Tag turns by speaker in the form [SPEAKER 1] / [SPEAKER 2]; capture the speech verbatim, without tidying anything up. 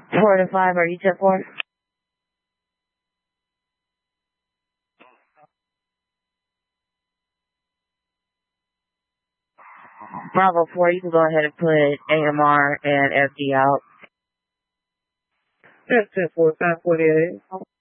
[SPEAKER 1] Four to five, are you ten four? Bravo four, you can go ahead and put A M R and F D out.
[SPEAKER 2] That's ten four, five forty-eight.